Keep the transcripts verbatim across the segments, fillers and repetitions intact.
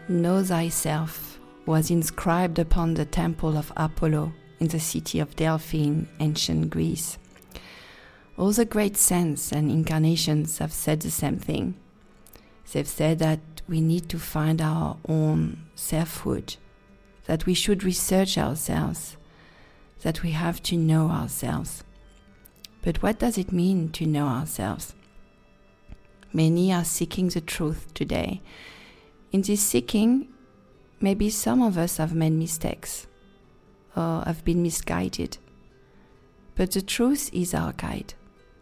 Know thyself was inscribed upon the temple of Apollo in the city of Delphi in ancient Greece. All the great saints and incarnations have said the same thing. They've said that we need to find our own selfhood, that we should research ourselves, that we have to know ourselves. But what does it mean to know ourselves? Many are seeking the truth today. In this seeking, maybe some of us have made mistakes or have been misguided. But the truth is our guide.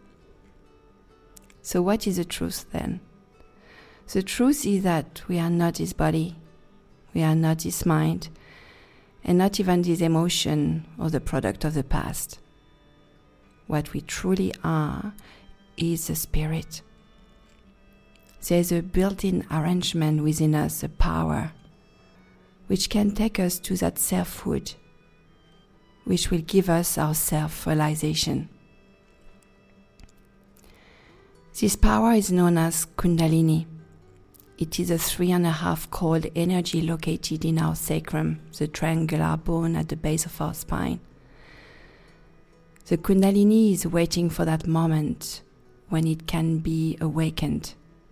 So what is the truth then? The truth is that we are not this body, we are not this mind, and not even this emotion or the product of the past. What we truly are is the spirit. There is a built-in arrangement within us, a power, which can take us to that selfhood, which will give us our self-realization. This power is known as Kundalini. It is a three and a half coiled energy located in our sacrum, the triangular bone at the base of our spine. The Kundalini is waiting for that moment when it can be awakened.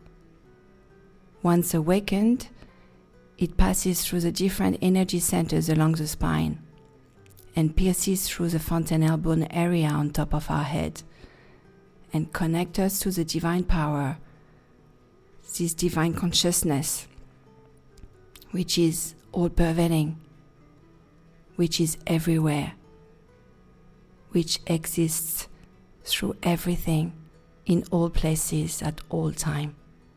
Once awakened, it passes through the different energy centers along the spine and pierces through the fontanelle bone area on top of our head and connects us to the divine power, this divine consciousness, which is all-pervading, which is everywhere, which exists through everything, in all places, at all time.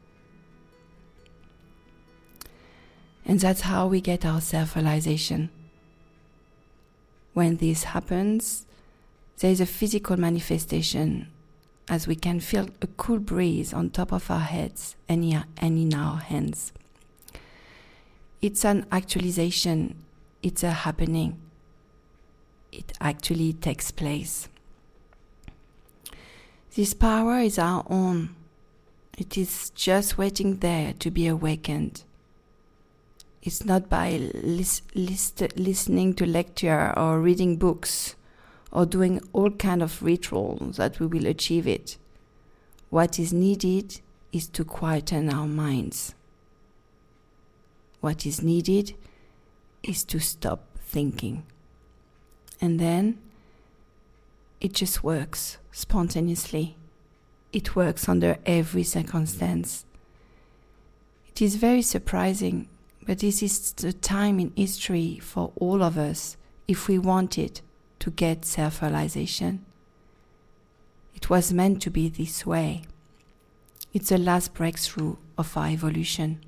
And that's how we get our self-realization. When this happens, there is a physical manifestation, as we can feel a cool breeze on top of our heads and in our hands. It's an actualization, it's a happening. It actually takes place. This power is our own. It is just waiting there to be awakened. It's not by lis- list- listening to lecture or reading books or doing all kind of rituals that we will achieve it. What is needed is to quieten our minds. What is needed is to stop thinking. And then it just works spontaneously. It works under every circumstance. It is very surprising, but this is the time in history for all of us if we want it to get self-realization. It was meant to be this way. It's the last breakthrough of our evolution.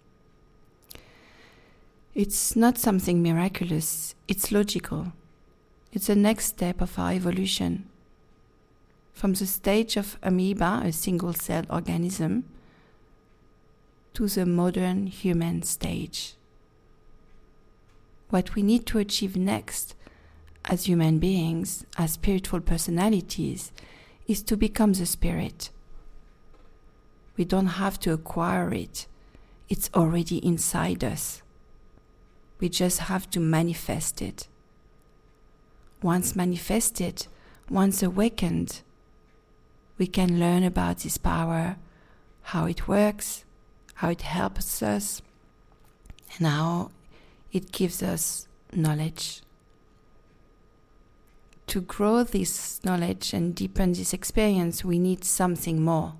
It's not something miraculous, it's logical. It's the next step of our evolution. From the stage of amoeba, a single-celled organism, to the modern human stage. What we need to achieve next as human beings, as spiritual personalities, is to become the spirit. We don't have to acquire it. It's already inside us. We just have to manifest it. Once manifested, once awakened, we can learn about this power, how it works, how it helps us, and how it gives us knowledge. To grow this knowledge and deepen this experience, we need something more.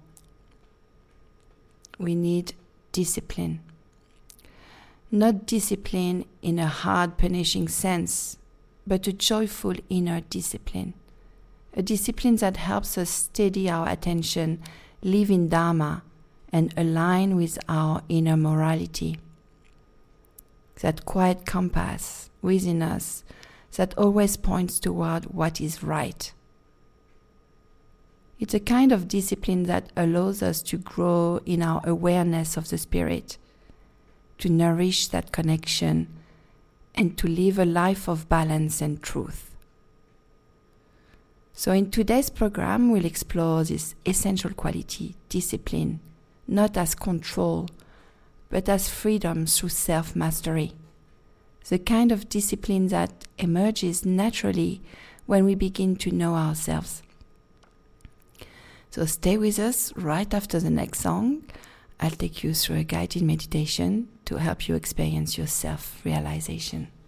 We need discipline. Not discipline in a hard, punishing sense, but a joyful inner discipline. A discipline that helps us steady our attention, live in Dharma, and align with our inner morality. That quiet compass within us that always points toward what is right. It's a kind of discipline that allows us to grow in our awareness of the spirit, to nourish that connection, and to live a life of balance and truth. So in today's program, we'll explore this essential quality, discipline, not as control, but as freedom through self-mastery, the kind of discipline that emerges naturally when we begin to know ourselves. So stay with us right after the next song. I'll take you through a guided meditation to help you experience your self-realization.